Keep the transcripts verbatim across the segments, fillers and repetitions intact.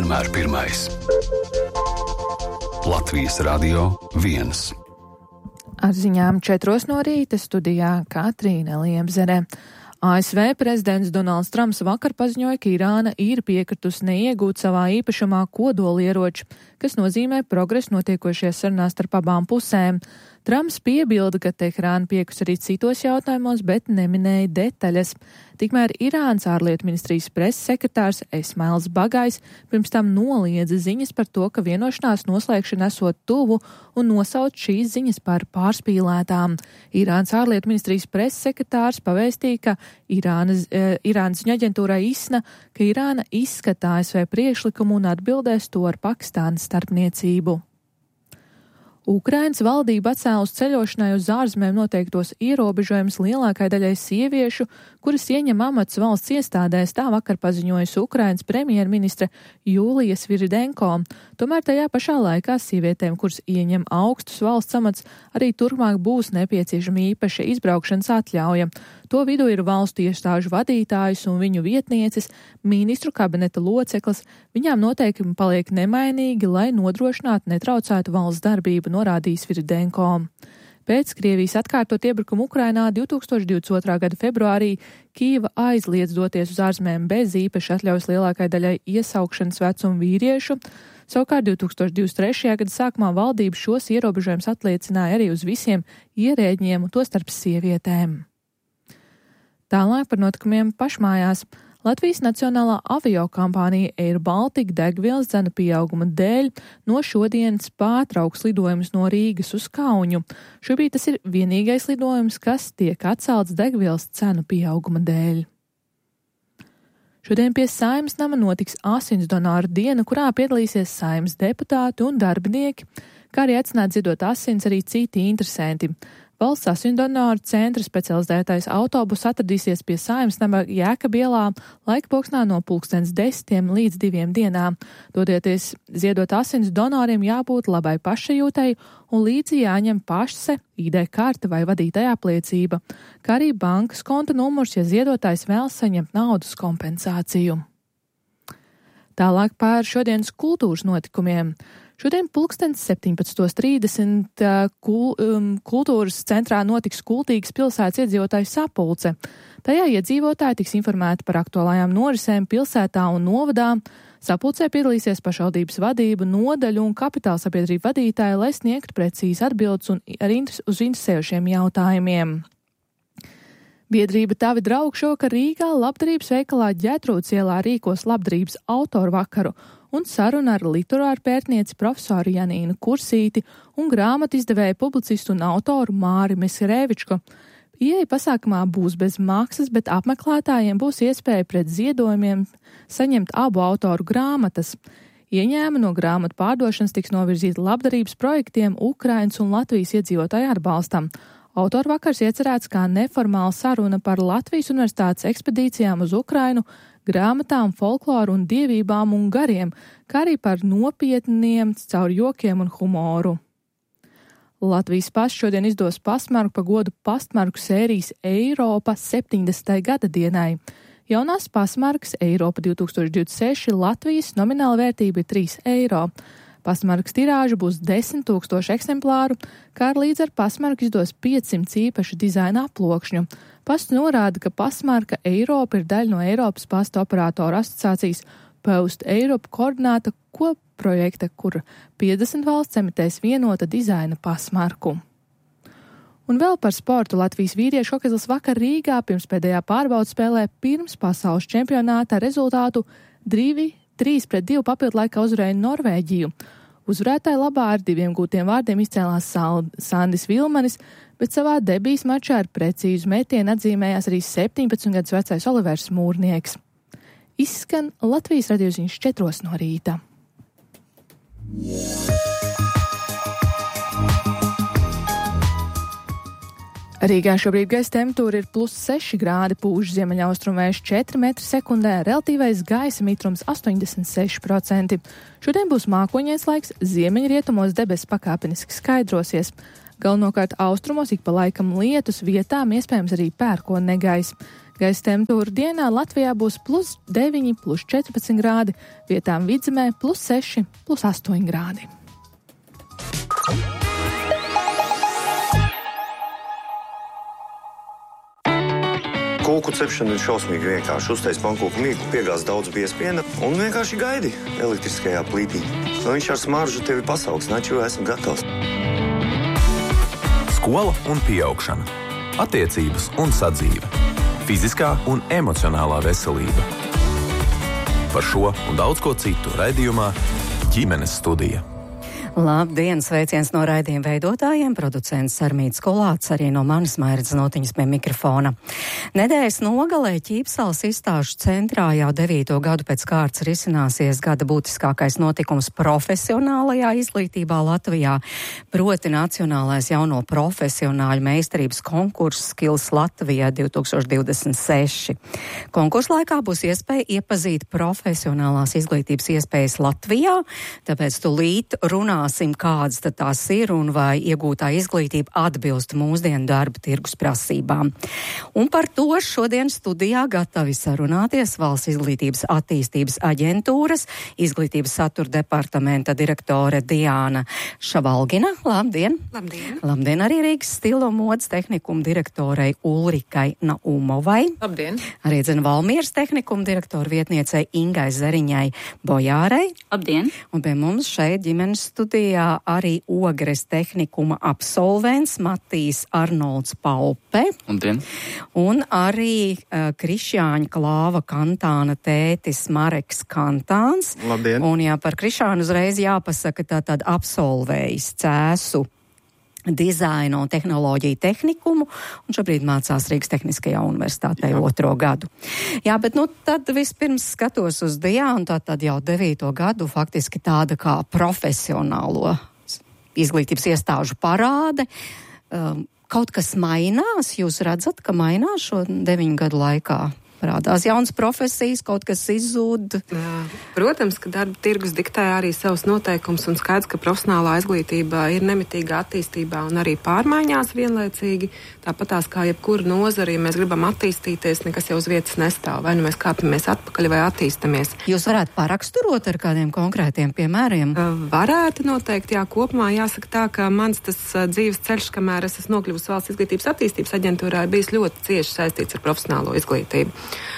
vienmēr pirmais. Latvijas Radio viens. Ar ziņām četros no rīta studijā Katrīna Liemzere. A S V prezidents Donalds Trumps vakar paziņoja, ka Irāna ir piekritusi neiegūt savā īpašumā kodolieroči, kas nozīmē progresu notiekošajās sarunās starp abām pusēm. Trumps piebilda, ka Teherāna piekrist arī citos jautājumos, bet neminēja detaļas. Tikmēr Irānas ārlietu ministrijas preses sekretārs Esmails Bagais pirms tam noliedza ziņas par to, ka vienošanās noslēgšana esot tuvu un nosauc šīs ziņas par pārspīlētām. Irānas ārlietu ministrijas preses sekretārs pavēstīja, ka Irānas, e, Irānas ziņu aģentūrai ISNA, ka Irāna izskata A S V priekšlikumu un atbildēs to ar Pakistānas starpniecību. Ukrainas valdība atcēlus ceļošanai uz ārzemēm noteiktos ierobežojumus lielākai daļai sieviešu, kuras ieņem amats valsts iestādēs, tā vakar paziņojusi Ukrainas premjerministre Jūlija Svirdenko. Tomēr tajā pašā laikā sievietēm, kuras ieņem augstus valsts amats, arī turpmāk būs nepieciešama īpaša izbraukšanas atļauja. To vidū ir valstu iestāžu vadītājs un viņu vietnieces, ministru kabineta loceklis. Viņām noteikumi paliek nemainīgi, lai nodrošinātu netraucētu valsts darbību, norādījis Svirdenko. Pēc Krievijas atkārtot iebrukumu Ukrainā divtūkstoš divdesmit otrā gada februārī Kīva aizliedz doties uz ārzemēm bez īpaši atļaus lielākai daļai iesaukšanas vecuma vīriešu. Savukārt divtūkstoš divdesmit trešajā gada sākumā valdība šos ierobežojumus atliecināja arī uz visiem ierēģiem, tostarp sievietēm. Tālāk par notikumiem pašmājās. Latvijas Nacionālā aviokompānija Air Baltica degvielas cenu pieauguma dēļ no šodienas pārtrauks lidojumus no Rīgas uz Kaunu. Šobrīd tas ir vienīgais lidojums, kas tiek atcelts degvielas cenu pieauguma dēļ. Šodien pie Saeimas nama notiks asinsdonoru diena, kurā piedalīsies Saeimas deputāti un darbinieki, kā arī aicināti ziedot asins arī citi interesanti. Valsts asinsdonoru centra specializētais autobus atradīsies pie Saeimas nama Jēkabielā laika posmā no pulkstens desmitiem līdz diviem dienām. Dodieties ziedot asins donoriem jābūt labai pašsajūtai un līdzi jāņem pašse, I D karte vai vadītāja apliecība, kā arī bankas konta numurs, ja ziedotājs vēlas saņemt naudas kompensāciju. Tālāk par šodienas kultūras notikumiem. Šodien pulkstens septiņpadsmit trīsdesmit kul, um, kultūras centrā notiks kultīgas pilsētas iedzīvotāju sapulce. Tajā iedzīvotāji tiks informēti par aktuālajām norisēm pilsētā un novadā. Sapulcē piedalīsies pašvaldības vadība, nodaļu un kapitāla sabiedrību vadītāji, lai sniegtu precīzi atbildes un ar interes, uz interesējošiem jautājumiem. Biedrība Tavi draugi šovakar Rīgā labdarības veikalā Ģetrūdes ielā rīkos labdarības autoru vakaru un saruna ar literāru pētnieci profesoru Janīnu Kursīti un grāmatu izdevēju publicistu un autoru Māri Mesarēvičku. Ieeja pasākumā būs bez maksas, bet apmeklētājiem būs iespēja pret ziedojumiem saņemt abu autoru grāmatas. Ieņēmumi no grāmatu pārdošanas tiks novirzīti labdarības projektiem Ukrainas un Latvijas iedzīvotāju atbalstam. Autoru vakars iecerēts kā neformāla saruna par Latvijas universitātes ekspedīcijām uz Ukrainu, grāmatām, folkloru un dievībām un gariem, kā arī par nopietniem caur jokiem un humoru. Latvijas pasts šodien izdos pastmarku pa godu pastmarku sērijas Eiropa septiņdesmitajai gada dienai. Jaunās pastmarkas Eiropa divtūkstoš divdesmit seši Latvijas nomināla vērtība ir trīs eiro. Pastmarkas tirāža būs desmit tūkstoši eksemplāru, kā arī līdz ar pastmarku izdos piecsimt īpašu dizaina aplokšņu. Pasts norāda, ka pastmarka Eiropa ir daļa no Eiropas pasta operātoru asociācijas Post Europe koordināta kopprojekta, kur piecdesmit valsts emitēs vienota dizaina pastmarku. Un vēl par sportu. Latvijas vīriešu hokejs vakar Rīgā pirms pēdējā pārbaudas spēlē pirms pasaules čempionāta rezultātu divi trīs pret divu papildu laikā uzvarēja Norvēģiju. Uzvarētāja labā ar diviem gūtiem vārdiem izcēlās Sandis Vilmanis, bet savā debijas mačā ar precīzu metienu atzīmējās arī septiņpadsmit gadus vecais Olivers Mūrnieks. Izskan Latvijas radio ziņas četros no rīta. Rīgā šobrīd gaisa temperatūra ir plus seši grādi, pūš ziemeļaustrumvējš četri metri sekundē, relatīvais gaisa mitrums astoņdesmit seši procenti. Šodien būs mākoņains laiks, ziemeļrietumos debesis pakāpeniski skaidrosies. Galvenokārt austrumos ik pa laikam lietus, vietām iespējams arī pērkona negaiss. Gaisa temperatūra dienā Latvijā būs plus deviņi, plus četrpadsmit grādi, vietām vidzemē plus seši, plus astoņi grādi. Kūku cepšana ir šausmīgi vienkārši. Uztais pankūku mīklu, piegāz daudz biespiena un vienkārši gaidi elektriskajā plītī. Nu, viņš ar smaržu tevi pasauks, naču esmu gatavs. Skola un pieaugšana. Attiecības un sadzīve. Fiziskā un emocionālā veselība. Par šo un daudz ko citu raidījumā Ģimenes studija. Labdien, sveiciens no raidījuma veidotājiem, producents Sarmīts Kolāts, arī no manis Mairits Notiņas pie mikrofona. Nedēļas nogalē Ķīpsalas izstāžu centrā jau devīto gadu pēc kārtas risināsies gada būtiskākais notikums profesionālajā izglītībā Latvijā, proti Nacionālais jauno profesionāļu meistarības konkurss Skills Latvijā divtūkstoš divdesmit seši. Konkursa laikā būs iespēja iepazīt profesionālās izglītības iespējas Latvijā, tāpēc tūlīt runā kādas tad tās ir un vai iegūtā izglītība atbilst mūsdienu darba tirgus prasībām. Un par to šodien studijā gatavi sarunāties Valsts izglītības attīstības aģentūras izglītības satura departamenta direktore Diāna Šavalgina. Labdien! Labdien! Labdien arī Rīgas stila un modes tehnikuma direktorei Ulrikai Naumovai. Labdien! Arī dzen Valmieras tehnikuma direktora vietniecei Ingai Zariņai Bojārei. Labdien! Un pie mums šeit ģimenes studijā arī Ogres tehnikuma absolvents Matīs Arnolds Paupe. Labdien! Un arī uh, Krišjāņa Klāva Kantāna tētis Mareks Kantāns. Labdien! Un jā, par Krišānu uzreiz jāpasaka, tā tad absolvējis Cēsu dizaina un tehnoloģiju tehnikumu, un šobrīd mācās Rīgas Tehniskajā universitātē Jā. otro gadu. Jā, bet nu tad vispirms skatos uz Diānu, tā tad jau devīto gadu faktiski tāda kā profesionālo izglītības iestāžu parāde. Um, kaut kas mainās, jūs redzat, ka mainās šo deviņu gadu laikā? Parādās jaunas profesijas, kaut kas izzūd. Protams, ka darba tirgus diktē arī savus noteikumus un skaidrs, ka profesionālā izglītība ir nemitīgā attīstībā un arī pārmaiņās vienlaicīgi. Tāpat tās kā jebkura nozara, ja mēs gribam attīstīties, nekas jau uz vietas nestāv. Vai nu mēs kāpjamies atpakaļ vai attīstamies. Jūs varētu paraksturot ar kādiem konkrētiem piemēriem? Varētu noteikti, jā, kopumā jāsaka tā, ka mans tas dzīves ceļš, kamēr es esmu nokļuvusi Valsts izglītības attīstības aģentūrā, ir bijis ļoti cieši saistīts ar profesionālo izglītību.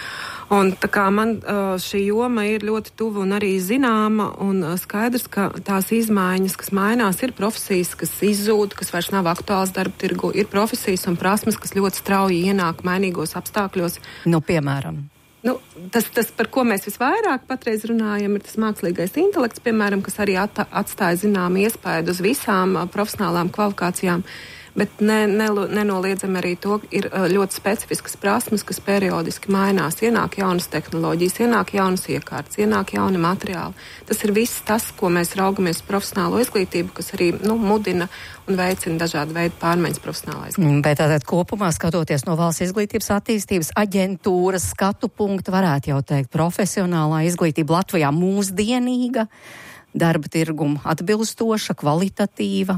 Un tā kā man šī joma ir ļoti tuva un arī zināma, un skaidrs, ka tās izmaiņas, kas mainās, ir profesijas, kas izzūd, kas vairs nav aktuāls darba tirgu, ir profesijas un prasmes, kas ļoti strauji ienāk mainīgos apstākļos. Nu, piemēram. Nu, tas, tas, par ko mēs visvairāk patreiz runājam, ir tas mākslīgais intelekts, piemēram, kas arī at, atstāja zinām iespēju uz visām profesionālām kvalifikācijām. Bet ne, ne, nenoliedzami arī to ir ļoti specifiskas prasmes, kas periodiski mainās. Ienāk jaunas tehnoloģijas, ienāk jaunas iekārtas, ienāk jauni materiāli. Tas ir viss tas, ko mēs raugamies profesionālo izglītību, kas arī nu, mudina un veicina dažādu veidu pārmaiņas profesionālā izglītībā. Bet tātad kopumā skatoties no Valsts izglītības attīstības aģentūras skatu punktu, varētu jau teikt, profesionālā izglītība Latvijā mūsdienīga, darba tirguma atbilstoša, kvalitatīva.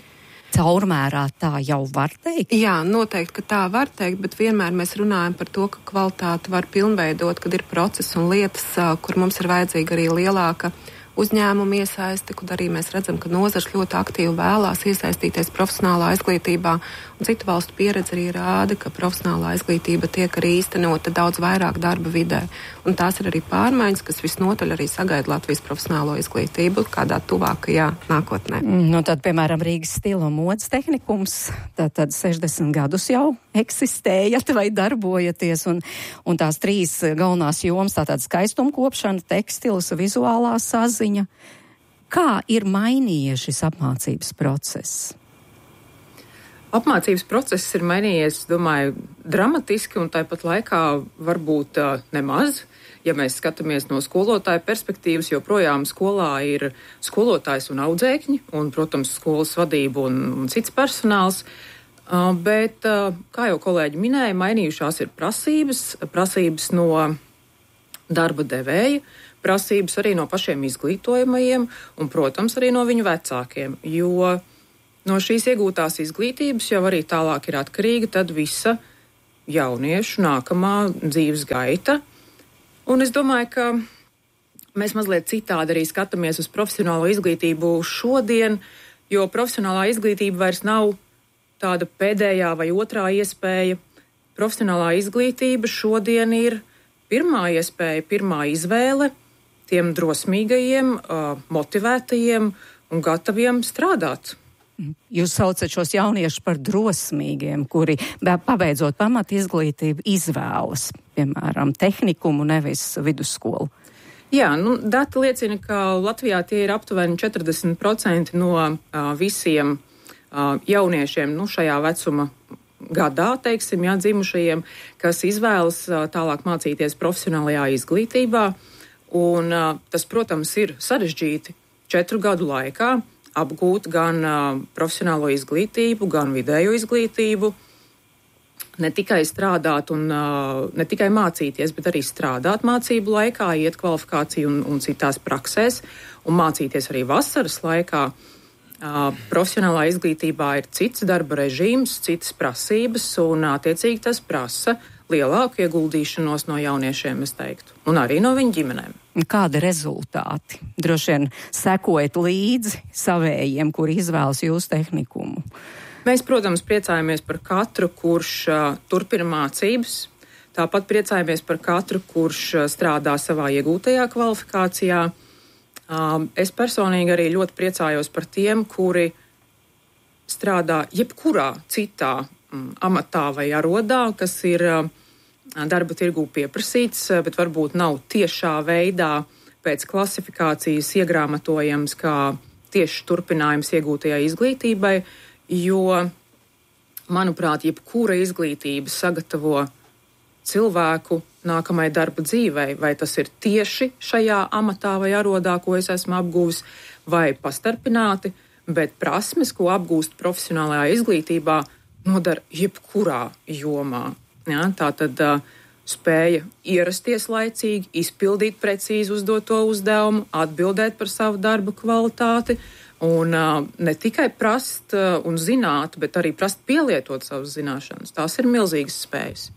Caurmērā tā jau var teikt? Jā, noteikti, ka tā var teikt, bet vienmēr mēs runājam par to, ka kvalitāti var pilnveidot, kad ir procesi un lietas, kur mums ir vajadzīga arī lielāka uzņēmuma iesaisti, kur arī mēs redzam, ka nozars ļoti aktīvi vēlās iesaistīties profesionālā izglītībā, un citu valstu pieredze arī rāda, ka profesionālā izglītība tiek arī īstenota daudz vairāk darba vidē, un tās ir arī pārmaiņas, kas visnotaļ arī sagaida Latvijas profesionālo izglītību kādā tuvākajā nākotnē. Nu tad, piemēram, Rīgas stila un modes tehnikums, tad, tad sešdesmit gadus jau eksistējat vai darbojaties, un, un tās trīs galvenās jomas, tātad skaistumkopšana, tekstils, vizuālā saziņa. Kā ir mainījies šis apmācības process? Apmācības process ir mainījies, domāju, dramatiski un tāpat laikā varbūt uh, nemaz. Ja mēs skatāmies no skolotāja perspektīvas, joprojām skolā ir skolotājs un audzēkņi un, protams, skolas vadība un, un cits personāls. Uh, bet, uh, kā jau kolēģi minēja, mainījušās ir prasības, prasības no darba devēja, prasības arī no pašiem izglītojamajiem un, protams, arī no viņu vecākiem, jo no šīs iegūtās izglītības jau arī tālāk ir atkarīga tad visa jauniešu nākamā dzīves gaita. Un es domāju, ka mēs mazliet citādi arī skatāmies uz profesionālo izglītību šodien, jo profesionālā izglītība vairs nav tāda pēdējā vai otrā iespēja. Profesionālā izglītība šodien ir pirmā iespēja, pirmā izvēle tiem drosmīgajiem, motivētajiem un gataviem strādāt. Jūs saucat šos jauniešus par drosmīgiem, kuri, pabeidzot pamat izglītību, izvēlas, piemēram, tehnikumu, nevis vidusskolu. Jā, nu, dati liecina, ka Latvijā tie ir aptuveni četrdesmit procenti no uh, visiem uh, jauniešiem, nu, šajā vecuma gadā, teiksim, jā, dzimušajiem, kas izvēlas uh, tālāk mācīties profesionālajā izglītībā. Un uh, tas, protams, ir sarežģīti četru gadu laikā apgūt gan uh, profesionālo izglītību, gan vidējo izglītību, ne tikai strādāt un uh, ne tikai mācīties, bet arī strādāt mācību laikā, iet kvalifikāciju un, un citās praksēs, un mācīties arī vasaras laikā. Uh, profesionālā izglītībā ir cits darba režīms, citas prasības, un attiecīgi tas prasa lielāku ieguldīšanos no jauniešiem, es teiktu, un arī no viņu ģimenēm. Kādi rezultāti? Droši vien sekojat līdzi savējiem, kuri izvēlas jūsu tehnikumu. Mēs, protams, priecājamies par katru, kurš uh, turpina mācības. Tāpat priecājamies par katru, kurš uh, strādā savā iegūtajā kvalifikācijā. Uh, es personīgi arī ļoti priecājos par tiem, kuri strādā jebkurā citā um, amatā vai arodā, kas ir uh, darba tirgū pieprasīts, bet varbūt nav tiešā veidā pēc klasifikācijas iegrāmatojams kā tieši turpinājums iegūtajai izglītībai, jo, manuprāt, jebkura izglītība sagatavo cilvēku nākamai darba dzīvei, vai tas ir tieši šajā amatā vai arodā, ko es esmu apgūvis, vai pastarpināti, bet prasmes, ko apgūst profesionālajā izglītībā, nodara jebkurā jomā. Ja, tā tad uh, spēja ierasties laicīgi, izpildīt precīzi uzdoto uzdevumu, atbildēt par savu darbu kvalitāti un uh, ne tikai prast uh, un zināt, bet arī prast pielietot savas zināšanas. Tās ir milzīgas spējas.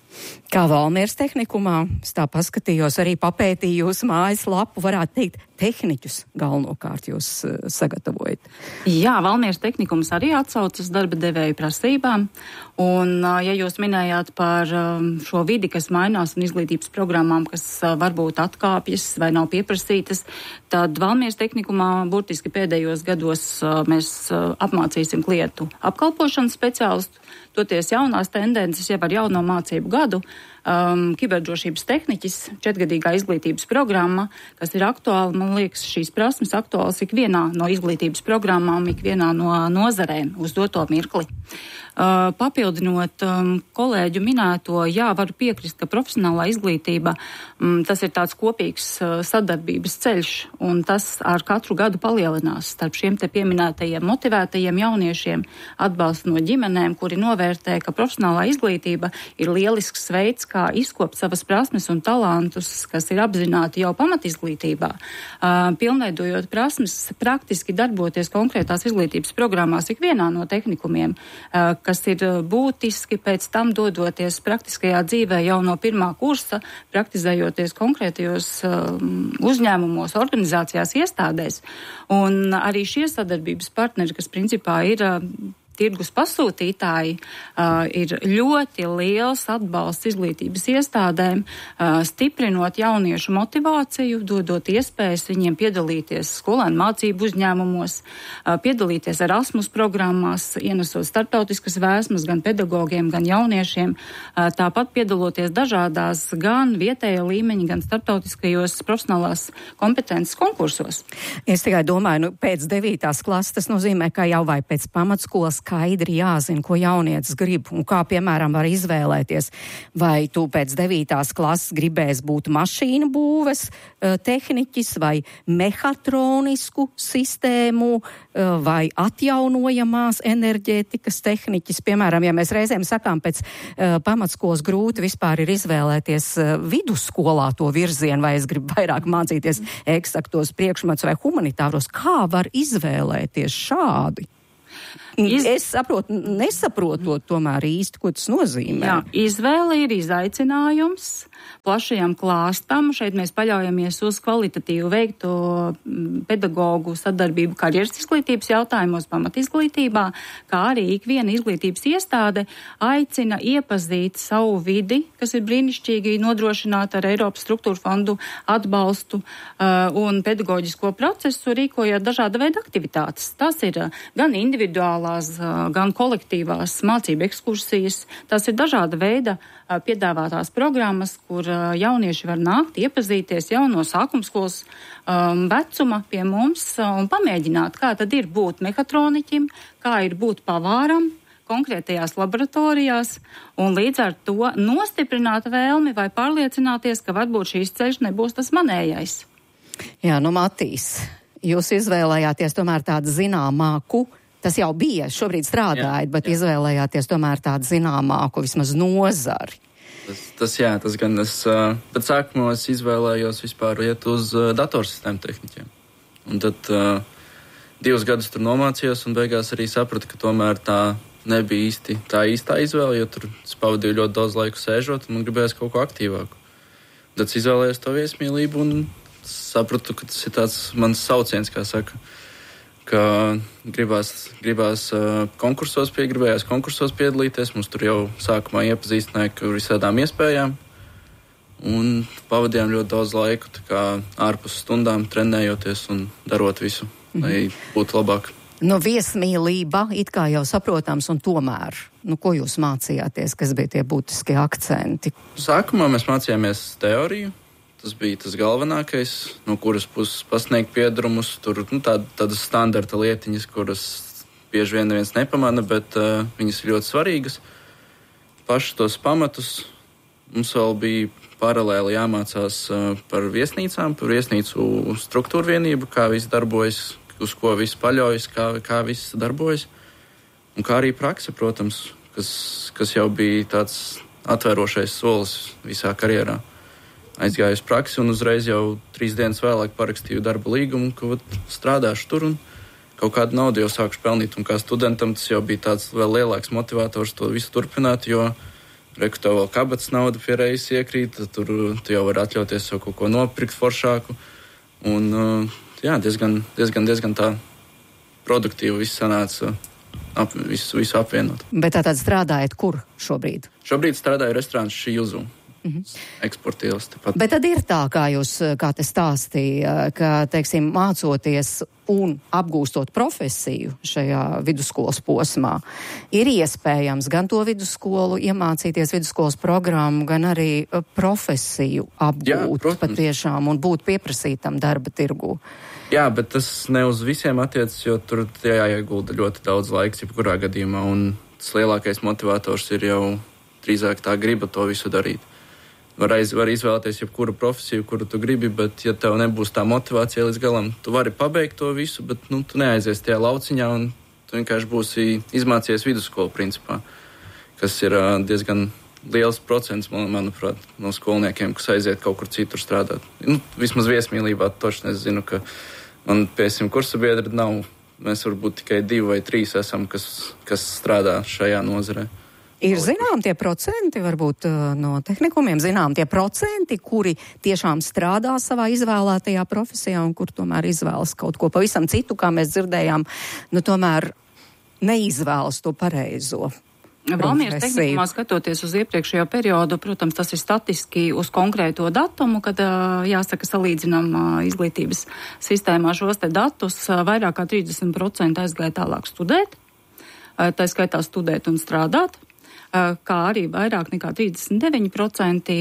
Kā Valmieras tehnikumā, es tā paskatījos, arī papētīju jūsu mājas lapu, varētu teikt, tehniķus galvenokārt jūs uh, sagatavojat. Jā, Valmieras tehnikums arī atsaucas darba devēju prasībām, un, uh, ja jūs minējāt par um, šo vidi, kas mainās un izglītības programmām, kas uh, varbūt atkāpjas vai nav pieprasītas, tad Valmieras tehnikumā burtiski pēdējos gados uh, mēs uh, apmācīsim klientu apkalpošanas speciālistu. Toties jaunās tendences jau ar jauno mācību gadu, um, kiberdrošības tehniķis, četrgadīgā izglītības programma, kas ir aktuāla, man liekas, šīs prasmes aktuāls ikvienā no izglītības programmām, ikvienā no nozarēm uz doto mirkli. Uh, papildinot um, kolēģu minēto, jā, varu piekrist, ka profesionālā izglītība, um, tas ir tāds kopīgs uh, sadarbības ceļš, un tas ar katru gadu palielinās starp šiem te pieminētajiem motivētajiem jauniešiem, atbalstu no ģimenēm, kuri novērtē, ka profesionālā izglītība ir lielisks veids, kā izkopt savas prasmes un talantus, kas ir apzināti jau pamatizglītībā, uh, pilnveidojot prasmes, praktiski darboties konkrētās izglītības programmās ikvienā no tehnikumiem, uh, kas ir būtiski pēc tam dodoties praktiskajā dzīvē jau no pirmā kursa, praktizējoties konkrētajos um, uzņēmumos, organizācijās, iestādēs. Un arī šie sadarbības partneri, kas principā ir uh, tirgus pasūtītāji, uh, ir ļoti liels atbalsts izglītības iestādēm, uh, stiprinot jauniešu motivāciju, dodot iespējas viņiem piedalīties skolēnu mācību uzņēmumos, uh, piedalīties Erasmus programmās, ienesot starptautiskas vēsmas gan pedagogiem, gan jauniešiem, uh, tāpat piedaloties dažādās gan vietējā līmeņa, gan starptautiskajos profesionālās kompetences konkursos. Es tikai domāju, nu, pēc devītās klases tas nozīmē, ka jau vai pēc pamatskolas skaidri jāzina, ko jaunietis grib un kā, piemēram, var izvēlēties, vai tu pēc devītās klases gribēs būt mašīnu būves tehniķis vai mehatronisku sistēmu vai atjaunojamās enerģētikas tehniķis. Piemēram, ja mēs reizēm sakām, pēc pamatskolas grūti vispār ir izvēlēties vidusskolā to virzienu, vai es gribu vairāk mācīties eksaktos priekšmetus vai humanitāros, kā var izvēlēties šādi? Iz... Es saprotu, nesaprotot tomēr īsti, ko tas nozīmē. Jā, izvēle ir izaicinājums plašajam klāstam. Šeit mēs paļaujamies uz kvalitatīvu veikto pedagogu sadarbību karjeras izglītības jautājumos, pamatizglītībā, kā arī ikviena izglītības iestāde aicina iepazīt savu vidi, kas ir brīnišķīgi nodrošināta ar Eiropas struktūru fondu atbalstu uh, un pedagoģisko procesu, rīkojot dažāda veida aktivitātes. Tas ir uh, gan individuālās, uh, gan kolektīvās mācību ekskursijas. Tas ir dažāda veida uh, piedāvātās programmas, kur uh, jaunieši var nākt, iepazīties jau no sākumskolas um, vecuma pie mums uh, un pamēģināt, kā tad ir būt mehatroniķim, kā ir būt pavāram konkrētajās laboratorijās un līdz ar to nostiprināt vēlmi vai pārliecināties, ka varbūt šīs ceļš nebūs tas manējais. Jā, nu Matīs, jūs izvēlējāties tomēr tādu zināmāku, tas jau bija, šobrīd strādājat, jā, bet jā. Izvēlējāties tomēr tādu zināmāku vismaz nozari. Tas, tas jā, tas gan es, uh, bet sākumā es izvēlējos vispār iet uz uh, datorsistēmu tehniķiem. Un tad uh, divus gadus tur nomācījos un beigās arī sapratu, ka tomēr tā nebija īsti tā īstā izvēle, jo tur es pavadīju ļoti daudz laiku sēžot un man gribējās kaut ko aktīvāku. Tad es izvēlējos to viesmīlību un sapratu, ka tas ir tāds mans sauciens, kā saka, ka gribās, gribās uh, konkursos pie, gribējās konkursos piedalīties. Mums tur jau sākumā iepazīstināja, ka visādām iespējām un pavadījām ļoti daudz laiku tā kā ārpus stundām trenējoties un darot visu, mm-hmm. lai būtu labāk. Nu, viesmīlība, it kā jau saprotams, un tomēr, nu, ko jūs mācījāties, kas bija tie būtiskie akcenti? Sākumā mēs mācījāmies teoriju, tas bija tas galvenākais, no kuras puses pasniegt piedarumus, tur, nu, tāda, tādas standarta lietiņas, kuras bieži vien neviens nepamana, bet uh, viņas ir ļoti svarīgas. Paši tos pamatus mums vēl bija paralēli jāmācās uh, par viesnīcām, par viesnīcu struktūru vienību, kā viss darbojas, uz ko viss paļaujas, kā, kā viss darbojas. Un kā arī prakse, protams, kas, kas jau bija tāds atvērošais solis visā karjerā. Aizgāju uz praksi un uzreiz jau trīs dienas vēlāk parakstīju darba līgumu, ka vat, strādāšu tur un kaut kādu naudu jau sākušu pelnīt. Un kā studentam tas jau bija tāds vēl lielāks motivators to visu turpināt, jo reku tev vēl kabatas nauda pie reizes iekrīt, tur tu jau vari atļauties sev kaut ko nopirkt foršāku. Un uh, jā, diezgan, diezgan, diezgan tā produktīvi viss sanāca ap, visu, visu apvienot. Bet tātad strādājat kur šobrīd? Šobrīd strādāju restorāns Šīzu. Mm-hmm. Eksportīvas tepat. Bet tad ir tā, kā jūs, kā te stāstīja, ka, teiksim, mācoties un apgūstot profesiju šajā vidusskolas posmā, ir iespējams gan to vidusskolu iemācīties vidusskolas programmu, gan arī profesiju apgūt. Jā, patiešām un būt pieprasītam darba tirgū. Jā, bet tas ne uz visiem attiecas, jo tur jāiegulda ļoti daudz laiks, jebkurā gadījumā, un tas lielākais motivators ir jau drīzāk tā griba to visu darīt. Var, aiz, var izvēlēties jebkuru profesiju, kuru tu gribi, bet ja tev nebūs tā motivācija līdz galam, tu vari pabeigt to visu, bet nu, tu neaizies tajā lauciņā un tu vienkārši būsi izmācījies vidusskolu principā, kas ir uh, diezgan liels procents, man, manuprāt, no skolniekiem, kas aiziet kaut kur citur strādāt. Nu, vismaz viesmīlībā toši es zinu, ka man, piesim, kursa biedri nav. Mēs varbūt tikai divi vai trīs esam, kas, kas strādā šajā nozarē. Ir zinām tie procenti, varbūt no tehnikumiem zinām tie procenti, kuri tiešām strādā savā izvēlētajā profesijā un kur tomēr izvēlas kaut ko pavisam citu, kā mēs dzirdējām, nu tomēr neizvēlas to pareizo. Valmieras tehnikumā skatoties uz iepriekšējo periodu, protams, tas ir statiski uz konkrēto datumu, kad, jāsaka, salīdzinām izglītības sistēmā šos te datus, vairāk kā trīsdesmit procenti aizgāja tālāk studēt, tā skaitā studēt un strādāt. Kā arī vairāk nekā trīsdesmit deviņi procenti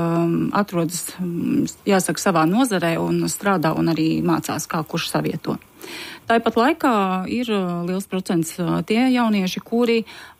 atrodas, jāsaka, savā nozarē un strādā un arī mācās, kā kurš savieto. Tāpat laikā ir liels procents tie jaunieši, kuri,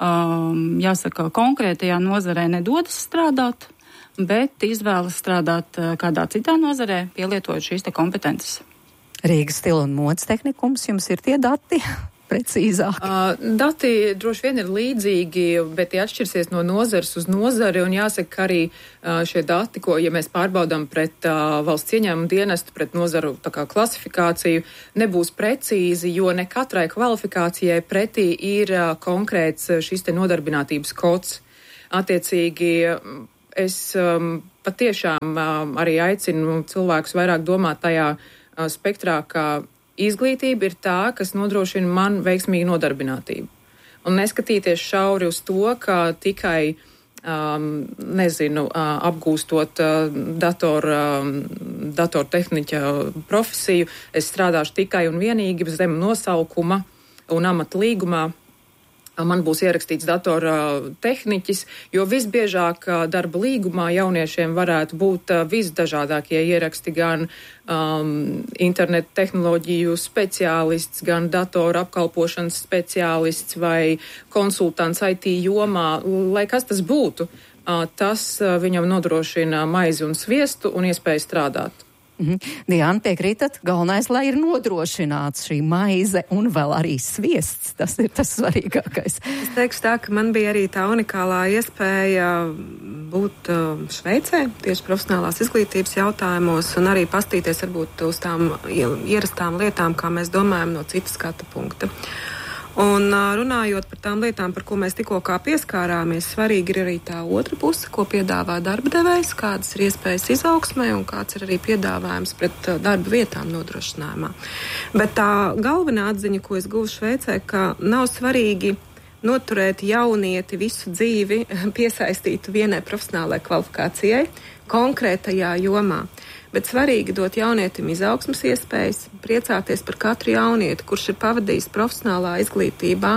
jāsaka, konkrētajā nozarē nedodas strādāt, bet izvēlas strādāt kādā citā nozarē, pielietojot šīs te kompetences. Rīgas stila un modes tehnikums, jums ir tie dati? precīzāk? Uh, dati droši vien ir līdzīgi, bet tie atšķirsies no nozares uz nozari, un jāsaka, ka arī uh, šie dati, ko, ja mēs pārbaudām pret uh, valsts ieņēmumu dienestu, pret nozaru tā kā klasifikāciju, nebūs precīzi, jo ne katrai kvalifikācijai pretī ir uh, konkrēts šis te nodarbinātības kods. Attiecīgi, es um, patiešām um, arī aicinu cilvēkus vairāk domāt tajā uh, spektrā, ka izglītība ir tā, kas nodrošina man veiksmīgu nodarbinātību. Un neskatīties šauri uz to, ka tikai, um, nezinu, uh, apgūstot uh, dator, um, datortehniķa profesiju, es strādāšu tikai un vienīgi zem nosaukuma un amata līgumā. Man būs ierakstīts datora tehniķis, jo visbiežāk darba līgumā jauniešiem varētu būt visdažādākie ieraksti, gan um, internetu tehnoloģiju speciālists, gan datora apkalpošanas speciālists vai konsultants I T jomā, lai kas tas būtu. Uh, tas uh, viņam nodrošina maizi un sviestu un iespēju strādāt. Mm-hmm. Diana, piekrītat, galvenais, lai ir nodrošināts šī maize un vēl arī sviests. Tas ir tas svarīgākais. Es teikšu tā, ka man bija arī tā unikālā iespēja būt uh, Šveicē, tieši profesionālās izglītības jautājumos, un arī pastīties varbūt uz tām ierastām lietām, kā mēs domājam no citas skatu punkta. Un runājot par tām lietām, par ko mēs tikko kā pieskārāmies, svarīgi ir arī tā otra puse, ko piedāvā darba devējs, kādas ir iespējas izaugsmē un kāds ir arī piedāvājums pret darba vietām nodrošinājumā. Bet tā galvenā atziņa, ko es guvu Šveicē, ka nav svarīgi noturēt jaunieti visu dzīvi piesaistītu vienai profesionālai kvalifikācijai konkrētajā jomā. Bet svarīgi dot jaunietim izaugsmas iespējas, priecāties par katru jaunieti, kurš ir pavadījis profesionālā izglītībā,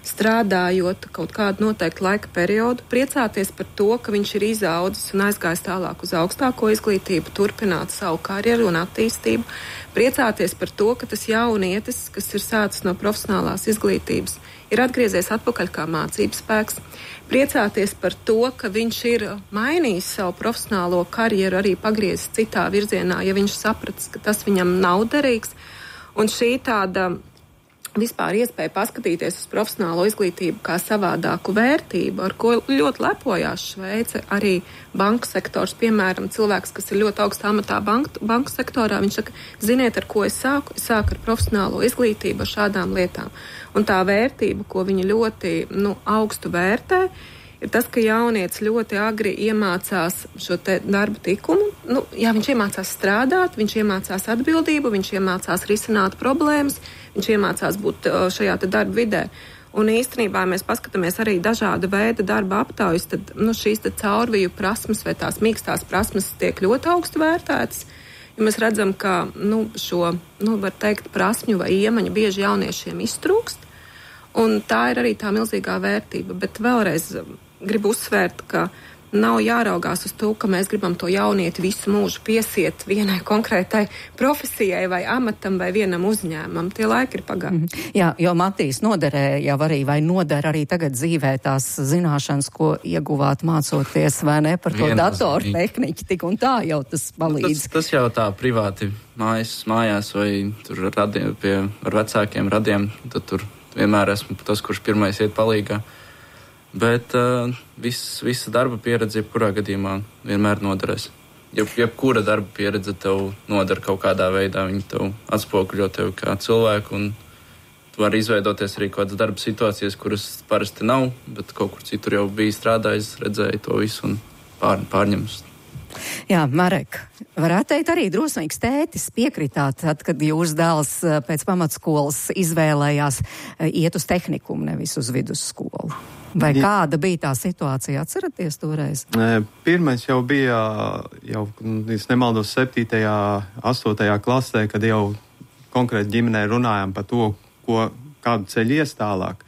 strādājot kaut kādu noteiktu laika periodu, priecāties par to, ka viņš ir izaudzis un aizgājis tālāk uz augstāko izglītību, turpināt savu karjeru un attīstību, priecāties par to, ka tas jaunietis, kas ir sācis no profesionālās izglītības, ir atgriezies atpakaļ kā mācības spēks, priecāties par to, ka viņš ir mainījis savu profesionālo karjeru, arī pagriezis citā virzienā, ja viņš sapratis, ka tas viņam nav derīgs. Un šī tāda vispār iespēja paskatīties uz profesionālo izglītību kā savādāku vērtību, ar ko ļoti lepojās Šveice, arī banku sektors, piemēram, cilvēks, kas ir ļoti augstā amatā banku, banku sektorā, viņš saka, ziniet, ar ko es sāku? Es sāku ar profesionālo izglītību, ar šādām lietām. Un tā vērtība, ko viņi ļoti nu, augstu vērtē, ir tas, ka jaunietis ļoti agri iemācās šo te darba tikumu. Nu, jā, viņš iemācās strādāt, viņš iemācās atbildību, viņš iemācās risināt problēmas, viņš iemācās būt šajā te darba vidē. Un īstenībā mēs paskatāmies arī dažāda veida darba aptaujas, tad nu, šīs te caurviju prasmes vai tās mīkstās prasmes tiek ļoti augstu vērtētas. Ja mēs redzam, ka nu, šo, nu, var teikt, prasmju vai iemaņu bieži jauniešiem iztrūkst, un tā ir arī tā milzīgā vērtība. Bet vēlreiz gribu uzsvērt, ka nav jāraugās uz to, ka mēs gribam to jaunieti visu mūžu piesiet vienai konkrētai profesijai vai amatam vai vienam uzņēmumam. Tie laiki ir pagājuši. Mm-hmm. Jā, jo Matīs noderēja jau arī vai nodara arī tagad dzīvē tās zināšanas, ko ieguvāt mācoties, vai ne, par to datoru tehniķi, tik un tā jau tas palīdz. Nu, tas, tas jau tā privāti mājas, mājās vai tur radiem, pie, ar vecākiem radiem, tad tur vienmēr esmu tas, kurš pirmais iet palīgā. Bet uh, viss, visa darba pieredze, jebkurā gadījumā, vienmēr noderēs. Jeb, jebkura darba pieredze tev nodara kaut kādā veidā, viņi tev atspoguļo tevi kā cilvēku, un tu vari izveidoties arī kādas darba situācijas, kuras parasti nav, bet kaut kur citur jau bija strādājis, redzēja to visu un pār, pārņems. Jā, Marek, varētu teikt arī drosmīgs tētis piekritāt, tad, kad jūs dēls pēc pamatskolas izvēlējās iet uz tehnikumu, nevis uz vidusskolu. Vai Jā. Kāda bija tā situācija, atceraties toreiz? Pirmais jau bija, jau, es nemaldos, septītajā, astotajā klasē, kad jau konkrēti ģimenē runājām par to, ko, kādu ceļu ies tālāk.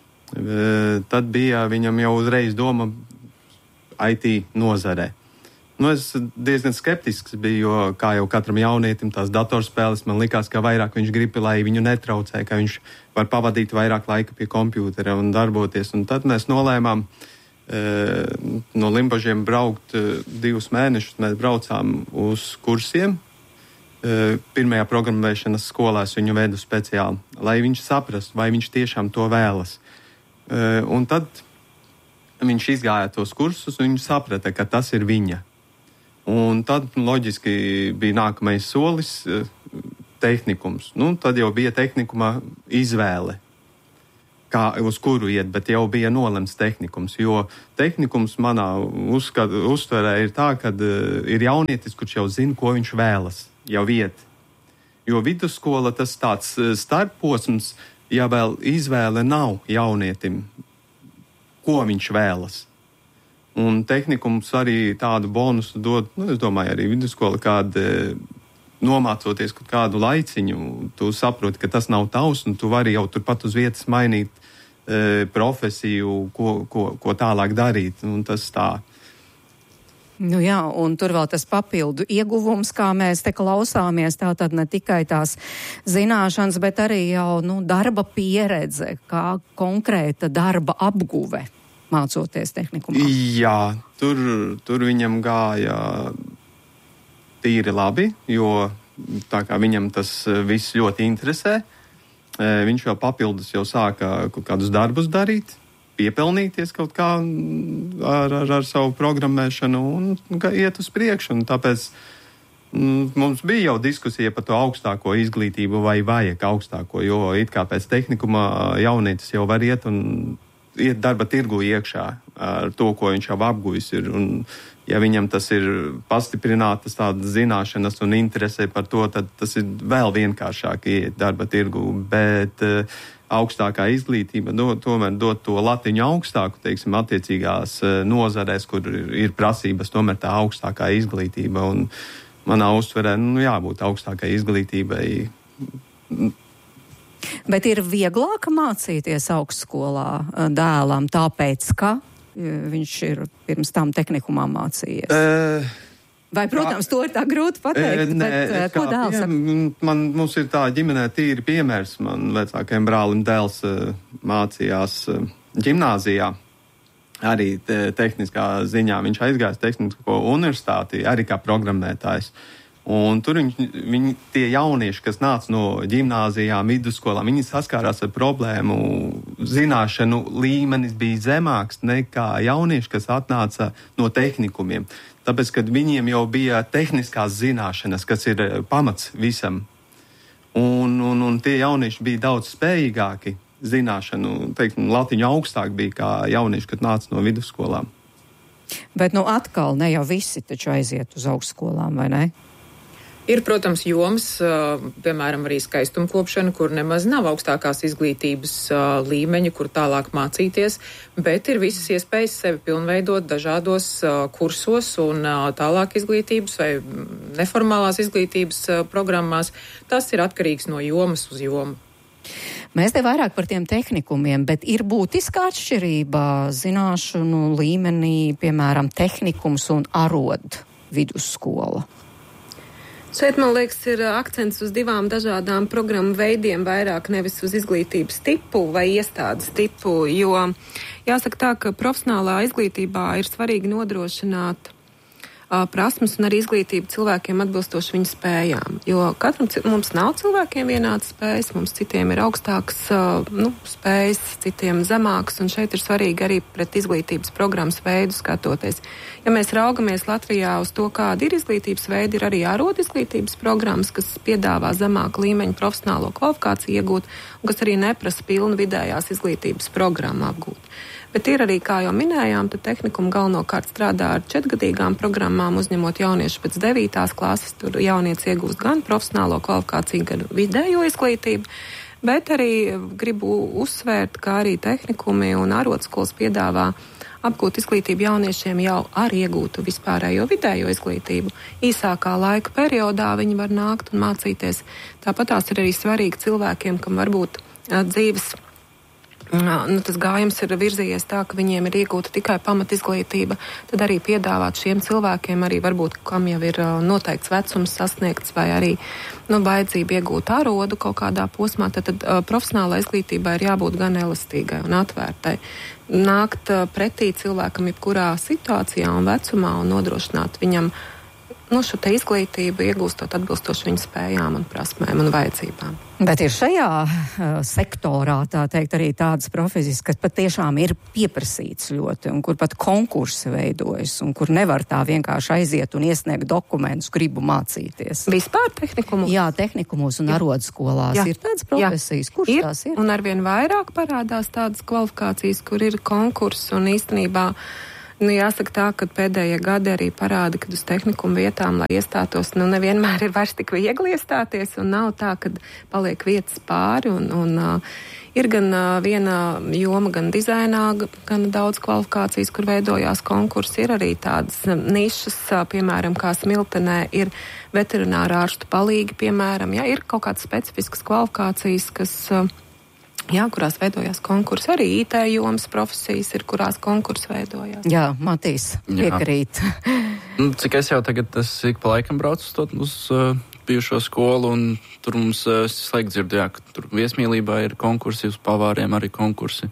Tad bija viņam jau uzreiz doma I T nozarē. Nu, es diezgan skeptisks biju, jo kā jau katram jaunietim tās datorspēles, man likās, ka vairāk viņš grib, lai viņu netraucē, ka viņš var pavadīt vairāk laika pie kompjūtera un darboties. Un tad mēs nolēmām e, no Limbažiem braukt e, divus mēnešus. Mēs braucām uz kursiem pirmajā programmēšanas skolā es viņu vedu speciāli, lai viņš saprastu, vai viņš tiešām to vēlas. Un tad viņš izgāja tos kursus, un viņš saprata, ka tas ir viņa. Un tad loģiski bija nākamais solis tehnikums. Nu, tad jau bija tehnikuma izvēle, kā, uz kuru iet, bet jau bija nolemts tehnikums, jo tehnikums manā uzskat, uztverē ir tā, ka uh, ir jaunietis, kurš jau zina, ko viņš vēlas, jau iet. Jo vidusskola tas tāds starpposms, ja vēl izvēle nav jaunietim, ko viņš vēlas. Un tehnikums arī tādu bonusu dod, nu, es domāju, arī vidusskola kāda nomācoties kādu laiciņu, tu saproti, ka tas nav tavs, un tu vari jau turpat uz vietas mainīt e, profesiju, ko, ko, ko tālāk darīt, un tas tā. Nu jā, un tur vēl tas papildu ieguvums, kā mēs te klausāmies, tā tad ne tikai tās zināšanas, bet arī jau, nu, darba pieredze, kā konkrēta darba apguve, mācoties tehnikumā. Jā, tur, tur viņam gāja tīri labi, jo tā kā viņam tas viss ļoti interesē, viņš jau papildus jau sāka kaut kādus darbus darīt, piepelnīties kaut kā ar, ar, ar savu programmēšanu un iet uz priekšu. Un tāpēc m, mums bija jau diskusija par to augstāko izglītību vai vajag augstāko, jo it kā pēc tehnikuma jaunietis jau var iet un iet darba tirgu iekšā ar to, ko viņš jau apguvis ir. Un ja viņam tas ir pastiprinātas tādas zināšanas un interese par to, tad tas ir vēl vienkāršāk iet darba tirgu, bet uh, augstākā izglītība do, tomēr dod to latiņu augstāku, teiksim, attiecīgās uh, nozarēs, kur ir, ir prasības, tomēr tā augstākā izglītība, un manā uztverē, nu, jābūt augstākai izglītībai. Bet ir vieglāk mācīties augstskolā dēlam, tāpēc, ka viņš ir pirms tam tehnikumā mācījies? Uh, Vai, protams, kā, to ir tā grūti pateikt, uh, ne, bet ko dēls saka? Man, mums ir tā ģimenē tīri piemērs. Man vecākajam brālim dēls uh, mācījās uh, ģimnāzijā. Arī te, tehniskā ziņā viņš aizgājis tehnisko universitāti, arī kā programmētājs. Un tur viņi, viņi, tie jaunieši, kas nāca no ģimnāzijām, vidusskolām, viņi saskārās ar problēmu, zināšanu līmenis bija zemāks nekā jaunieši, kas atnāca no tehnikumiem. Tāpēc, kad viņiem jau bija tehniskās zināšanas, kas ir pamats visam, un, un, un tie jaunieši bija daudz spējīgāki zināšanu, teiksim, latiņu augstāk bija kā jaunieši, kad nāca no vidusskolām. Bet, nu, atkal ne jau visi taču aiziet uz augstskolām, vai ne? Ir, protams, jomas, piemēram, arī skaistumkopšana, kur nemaz nav augstākās izglītības līmeņa, kur tālāk mācīties, bet ir visas iespējas sevi pilnveidot dažādos kursos un tālāk izglītības vai neformālās izglītības programmās. Tas ir atkarīgs no jomas uz jomu. Mēs te vairāk par tiem tehnikumiem, bet ir būtiska atšķirība zināšanu līmenī, piemēram, tehnikums un arod vidusskola. Šeit, man liekas, ir akcents uz divām dažādām programmu veidiem, vairāk nevis uz izglītības tipu vai iestādes tipu, jo jāsaka tā, ka profesionālā izglītībā ir svarīgi nodrošināt uh, prasmes un arī izglītību cilvēkiem atbilstoši viņu spējām, jo katram mums nav cilvēkiem vienādas spējas, mums citiem ir augstākas uh, nu, spējas, citiem zemākas, un šeit ir svarīgi arī pret izglītības programmas veidu skatoties. Ja mēs raugamies Latvijā uz to, kāda ir izglītības veidi, ir arī ārod izglītības programmas, kas piedāvā zemāku līmeņu profesionālo kvalifikāciju iegūt, un kas arī neprasa pilnu vidējās izglītības programmu apgūt. Bet ir arī, kā jau minējām, tad tehnikuma galvenokārt strādā ar četrgadīgām programmām, uzņemot jauniešu pēc devītās klases, tur jaunietis iegūst gan profesionālo kvalifikāciju, gan vidējo izglītību, bet arī gribu uzsvērt, ka arī tehnikumi un ārotskolas piedāvā apgūt izglītību jauniešiem jau ar iegūtu vispārējo vidējo izglītību. Īsākā laika periodā viņi var nākt un mācīties. Tāpat tās ir arī svarīgi cilvēkiem, kam varbūt uh, dzīves nu, tas gājums ir virzījies tā, ka viņiem ir iegūta tikai pamat izglītība, tad arī piedāvāt šiem cilvēkiem, arī varbūt, kam jau ir uh, noteikts vecums sasniegts vai arī nu, vajadzība iegūt ārodu kaut kādā posmā, tad, tad uh, profesionālā izglītībā ir jābūt gan elastīgai un atvērtai. Nākt uh, pretī cilvēkam jebkurā situācijā un vecumā un nodrošināt viņam nu, šo te izglītību, iegūstot atbilstoši viņu spējām un prasmēm un vajadzībām. Bet ir šajā uh, sektorā, tā teikt, arī tādas profesijas, kas patiešām ir pieprasīts ļoti, un kur pat konkursi veidojas, un kur nevar tā vienkārši aiziet un iesniegt dokumentus, gribu mācīties. Vispār tehnikumos? Jā, tehnikumos un arodskolās. Jā. Ir tādas profesijas, Jā. kurš ir, tās ir? Un arvien vairāk parādās tādas kvalifikācijas, kur ir konkursi, un īstenībā nu, jāsaka tā, ka pēdējie gadi arī parāda, ka uz tehnikumu vietām, lai iestātos, nu, nevienmēr ir vairs tik viegli iestāties, un nav tā, ka paliek vietas pāri, un, un uh, ir gan uh, viena joma, gan dizainā, gan daudz kvalifikācijas, kur veidojās konkursi, ir arī tādas nišas, uh, piemēram, kā Smiltenē, ir veterinārā ārstu palīgi, piemēram, ja ir kaut kādas specifiskas kvalifikācijas, kas uh, Jā, kurās veidojās konkursi. Arī I T jomas profesijas ir, kurās konkursi veidojās. Jā, Matīs, piekrīt. Nu, cik es jau tagad es ik pa laikam braucu uz, to, uz uh, bijušo skolu, un tur mums uh, slaik dzirdu, jā, ka tur viesmīlībā ir konkursi, uz pavāriem arī konkursi.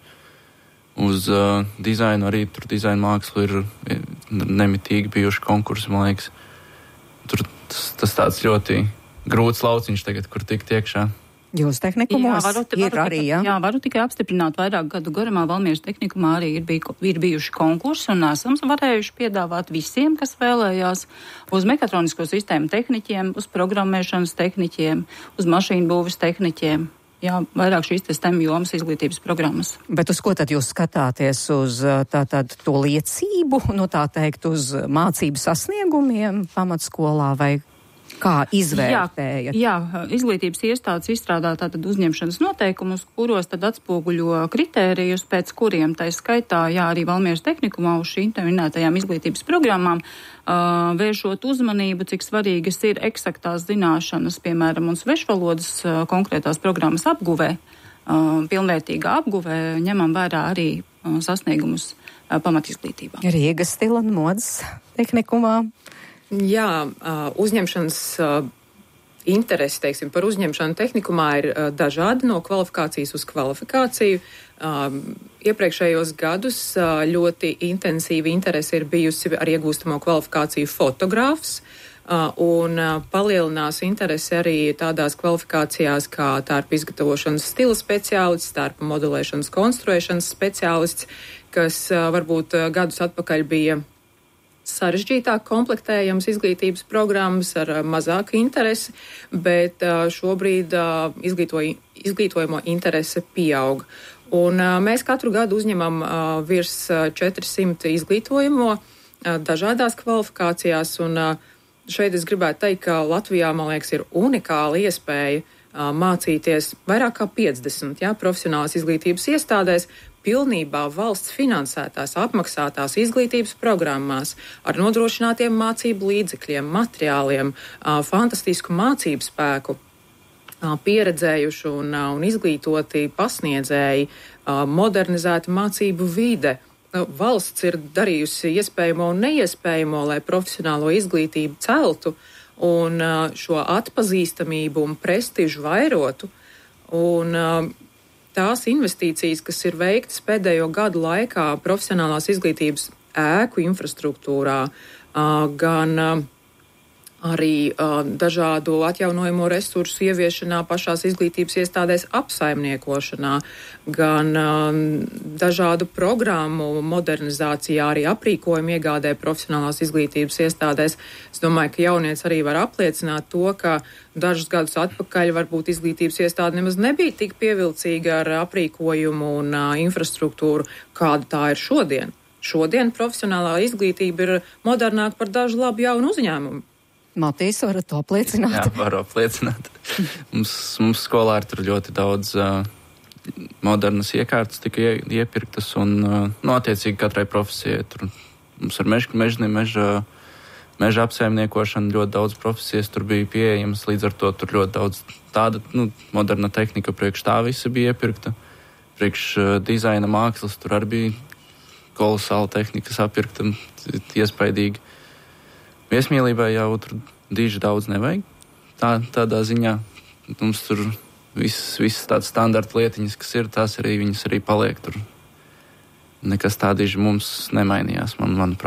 Uz uh, dizainu arī, tur dizaina mākslu ir nemitīgi bijuši konkursi, man liekas. Tur tas, tas tāds ļoti grūts lauciņš tagad, kur tikt iekšā. Jūs tehnikumos jā, varu, ir varu, arī, jā? Jā, varu tikai apstiprināt vairāk gadu garumā. Valmieras tehnikumā arī ir, bij, ir bijuši konkursi un esam varējuši piedāvāt visiem, kas vēlējās, uz mekatronisko sistēmu tehniķiem, uz programmēšanas tehniķiem, uz mašīnu būvis tehniķiem. Jā, vairāk šīs te STEM jomas izglītības programmas. Bet uz ko tad jūs skatāties? Uz tātad to liecību, nu tā teikt, uz mācību sasniegumiem pamatskolā vai kā izvērtējat? Jā, jā, izglītības iestādes izstrādā tātad uzņemšanas noteikumus, kuros tad atspoguļo kritērijus, pēc kuriem tai skaitā, jā, arī Valmieras tehnikumā uz šīm minētajām izglītības programmām uh, vēršot uzmanību, cik svarīgas ir eksaktās zināšanas, piemēram, un svešvalodas uh, konkrētās programmas apguvē, uh, pilnvērtīgā apguvē, ņemam vērā arī uh, sasniegumus uh, pamatizglītībā. Rīgas stila un modes tehnikumā. Jā, uzņemšanas interesi, teiksim, par uzņemšanu tehnikumā ir dažādi no kvalifikācijas uz kvalifikāciju. Iepriekšējos gadus ļoti intensīva interese ir bijusi ar iegūstamo kvalifikāciju fotogrāfs, un palielinās interese arī tādās kvalifikācijās kā tārpa izgatavošanas stila speciālists, tārpa modelēšanas konstruēšanas speciālists, kas varbūt gadus atpakaļ bija sarežģītāk komplektējams izglītības programmas ar mazāku interesi, bet šobrīd izglītojamo interese pieaug. Un mēs katru gadu uzņemam virs četrsimt izglītojamo dažādās kvalifikācijās, un šeit es gribētu teikt, ka Latvijā, man liekas, ir unikāla iespēja mācīties vairāk kā piecdesmit jā, profesionālās izglītības iestādēs, pilnībā valsts finansētās, apmaksātās izglītības programmās ar nodrošinātiem mācību līdzekļiem, materiāliem, fantastisku mācību spēku, pieredzējuši un, un izglītoti pasniedzēji, modernizēta mācību vide. Valsts ir darījusi iespējamo un neiespējamo, lai profesionālo izglītību celtu un šo atpazīstamību un prestižu vairotu. Un tās investīcijas, kas ir veiktas pēdējo gadu laikā profesionālās izglītības ēku infrastruktūrā, gan arī dažādu atjaunojamo resursu ieviešanā pašās izglītības iestādēs apsaimniekošanā, gan dažādu programmu modernizācijā, arī aprīkojumu iegādē profesionālās izglītības iestādēs. Es domāju, ka jaunieci arī var apliecināt to, ka dažus gadus atpakaļ varbūt izglītības iestāde nemaz nebija tik pievilcīga ar aprīkojumu un uh, infrastruktūru, kāda tā ir šodien. Šodien profesionālā izglītība ir modernāka par dažu labu jaunu uzņēmumu. Matīs, varat to apliecināt? Jā, varu apliecināt. mums, mums skolā ir tur ļoti daudz uh, modernas iekārtas tika ie, iepirktas un, uh, nu, attiecīgi katrai profesijai. Tur mums ar meža, mežni, meža, meža apsaimniekošana ļoti daudz profesijas tur bija pieejamas, līdz ar to tur ļoti daudz tāda, nu, moderna tehnika priekš tā visa bija iepirkta. Priekš uh, dizaina mākslas tur arī bija kolosāla tehnika sapirkta, iespaidīgi. Viesmīlībai jau tur dīži daudz nevajag. Tā, tādā ziņā mums tur visas, visas tādas standarta lietiņas, kas ir, tās arī viņas arī paliek tur. Nekas tā dīži mums nemainījās, man, manuprāt.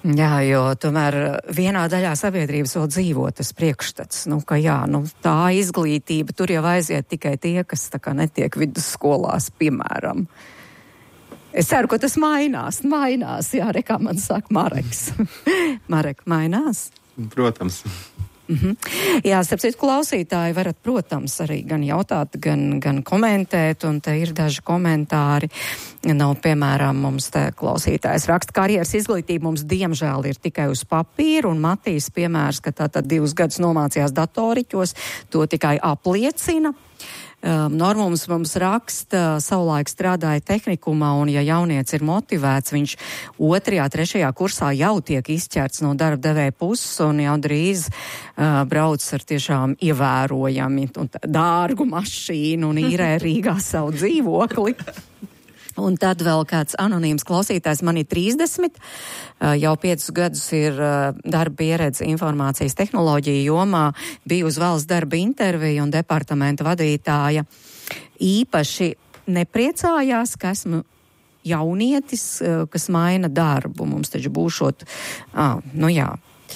Jā, jo tomēr vienā daļā sabiedrības vēl dzīvo tas priekšstats, nu, ka jā, nu, tā izglītība, tur jau aiziet tikai tie, kas tā kā netiek vidusskolās, piemēram. Es ceru, ka tas mainās, mainās, jā, re, kā man saka Mareks. Marek, mainās? Protams. Mm-hmm. Jā, starp citu klausītāji varat, protams, arī gan jautāt, gan, gan komentēt, un te ir daži komentāri. Nav, piemēram, mums te klausītājs raksta, karjeras izglītība mums diemžēl ir tikai uz papīra, un Matīs piemērs, ka tātad divus gadus nomācījās datoriķos, to tikai apliecina. Um, Normums mums raksta, savulaik strādāja tehnikumā, un ja jaunieci ir motivēts, viņš otrajā, trešajā kursā jau tiek izķerts no darba devēja puses, un jau drīz uh, brauc ar tiešām ievērojami un dārgu mašīnu un īrē Rīgā savu dzīvokli. Un tad vēl kāds anonīms klausītājs, man ir trīsdesmit, jau piecus gadus ir darba pieredze informācijas tehnoloģija jomā, biju uz valsts darba interviju un departamenta vadītāja. Īpaši nepriecājās, ka esmu jaunietis, kas maina darbu. Mums taču būšot, ah, nu jā.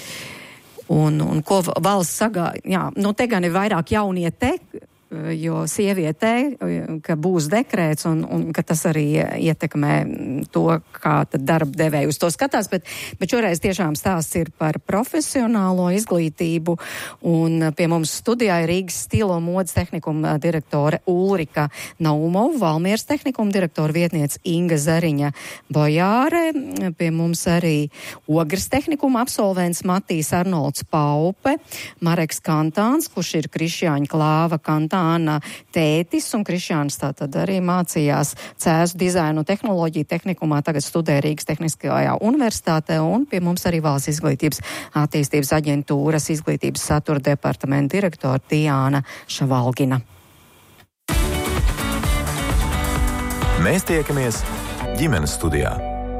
Un, un ko valsts sagāja, jā, nu te gan ir vairāk jauniete, jo sievietē, ka būs dekrēts un, un ka tas arī ietekmē to, kā tad darba devēja uz to skatās, bet, bet šoreiz tiešām stāsts ir par profesionālo izglītību, un pie mums studijā ir Rīgas stilo modes tehnikuma direktore Ulrika Naumova, Valmieras tehnikuma direktora vietniece Inga Zariņa Bojāre, pie mums arī Ogres tehnikuma absolvents Matīs Arnolds Paupe, Mareks Kantāns, kurš ir Krišjāņa Klāva Kantāna tētis, un Krišjāns tātad arī mācījās cēzu dizainu tehnoloģiju tehnikumā, tagad studē Rīgas Tehniskajā universitātē, un pie mums arī Valsts izglītības attīstības aģentūras izglītības satura departamenta direktora Tijāna Šavalgina. Mēs tiekamies ģimenes studijā.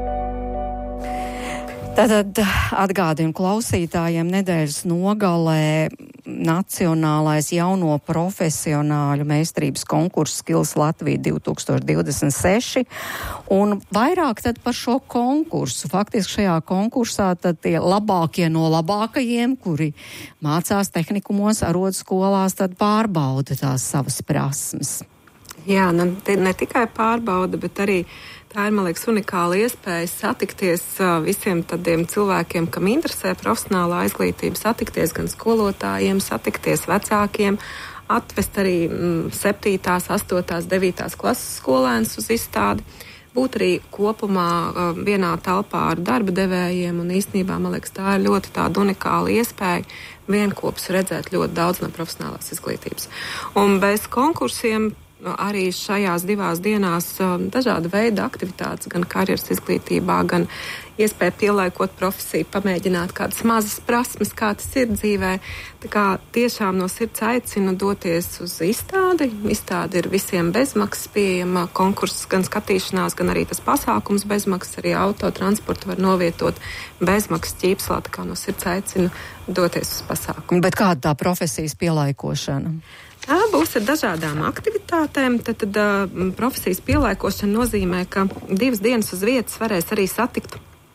Tātad atgādinu klausītājiem, nedēļas nogalē Nacionālais jauno profesionāļu meistarības konkurss Skills Latvija divi tūkstoši divdesmit seši, un vairāk tad par šo konkursu. Faktiski šajā konkursā tad tie labākie no labākajiem, kuri mācās tehnikumos, arodskolās, tad pārbauda tās savas prasmes. Jā, ne, ne tikai pārbauda, bet arī tā ir, man liekas, unikāla iespēja satikties uh, visiem tādiem cilvēkiem, kam interesē profesionālā izglītība, satikties gan skolotājiem, satikties vecākiem, atvest arī mm, septītās, astotās, devītās klases skolēnus uz izstādi, būt arī kopumā uh, vienā telpā ar darba devējiem, un īstenībā, man liekas, tā ir ļoti tāda unikāla iespēja vienkopus redzēt ļoti daudz no profesionālās izglītības. Un bez konkursiem arī šajās divās dienās dažāda veida aktivitātes, gan karjeras izglītībā, gan iespēja pielāgot profesiju, pamēģināt kādas mazas prasmes, kā tas ir dzīvē. Tā kā tiešām no sirds aicinu doties uz izstādi. Izstādi ir visiem bezmaksas pieejama, konkurss gan skatīšanās, gan arī tas pasākums bezmaksas, arī autotransportu var novietot bezmaksas ķīpslā, tā kā no sirds aicinu doties uz pasākumu. Bet kāda tā profesijas pielaikošana? Tā būs ar dažādām aktivitātēm. Tad, tad uh, profesijas pielaikošana nozīmē, ka divas dienas uz vietas varēs arī satikt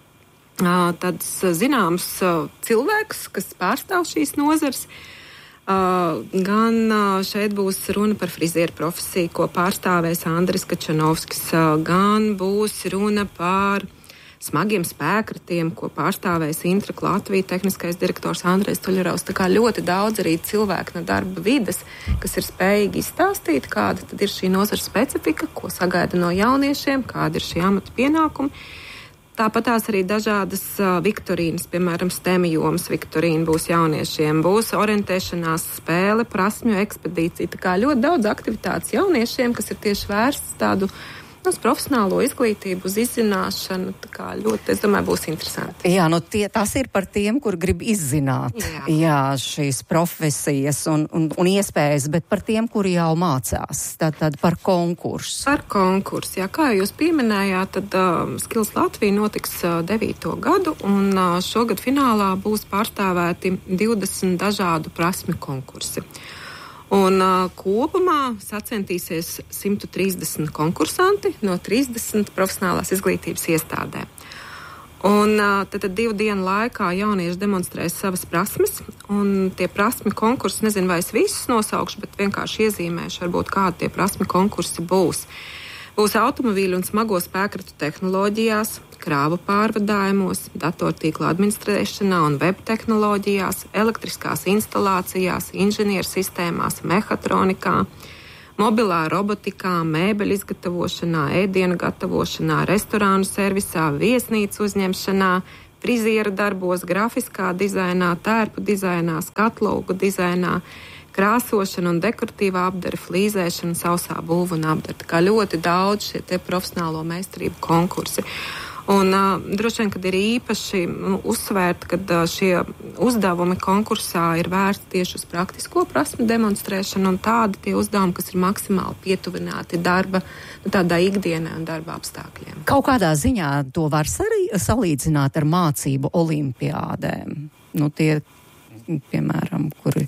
uh, tādus zināmus uh, cilvēkus, kas pārstāv šīs nozars. Uh, gan uh, šeit būs runa par frizieru profesiju, ko pārstāvēs Andris Kačanovskis, uh, gan būs runa par smagiem spēkratiem, ko pārstāvēs Intrak Latvija tehniskais direktors Andrejs Tuļerovs. Tā kā ļoti daudz arī cilvēku no darba vides, kas ir spējīgi izstāstīt, kāda tad ir šī nozara specifika, ko sagaida no jauniešiem, kāda ir šī amata pienākumi. Tāpat tās arī dažādas uh, viktorīnas, piemēram, STEM jomas viktorīna būs jauniešiem, būs orientēšanās spēle, prasmju ekspedīcija. Tā kā ļoti daudz aktivitātes jauniešiem, kas ir tieši vērsts tādu uz profesionālo izglītību, uz izzināšanu, tā kā ļoti, es domāju, būs interesanti. Jā, nu tie, tas ir par tiem, kur grib izzināt, jā, jā šīs profesijas un, un, un iespējas, bet par tiem, kuri jau mācās, tad, tad par konkursu. Par konkursu, jā, kā jūs pieminējāt, tad uh, Skills Latvija notiks uh, devīto gadu, un uh, šogad finālā būs pārstāvēti divdesmit dažādu prasmi konkursi. Un uh, kopumā sacentīsies simt trīsdesmit konkursanti no trīsdesmit profesionālās izglītības iestādēm. Un tad, tad divu dienu laikā jaunieši demonstrēs savas prasmes, un tie prasmi konkursi, nezinu, vai es visus nosaukšu, bet vienkārši iezīmēšu, varbūt kādi tie prasmi konkursi būs. Būs automobīļu un smago spēkratu tehnoloģijās, krāvu pārvadājumos, datortīkla administrēšanā un web tehnoloģijās, elektriskās instalācijās, inženieru sistēmās, mehatronikā, mobilā robotikā, mēbeļu izgatavošanā, ēdienu gatavošanā, restorānu servisā, viesnīcu uzņemšanā, friziera darbos, grafiskā dizainā, tērpu dizainā, skatlogu dizainā, krāsošana un dekoratīvā apdara, flīzēšana, sausā būva un apdara. Tā kā ļoti daudz šie te profesionālo meistarību konkursi. Un uh, droši vien, kad ir īpaši nu, uzsvērt, ka uh, šie uzdevumi konkursā ir vērsti tieši uz praktisko prasmu demonstrēšanu un tādi tie uzdevumi, kas ir maksimāli pietuvināti darba, nu, tādā ikdienā un darba apstākļiem. Kaut kādā ziņā to var sarī, salīdzināt ar mācību olimpiādēm. Nu, tie, piemēram, kuri...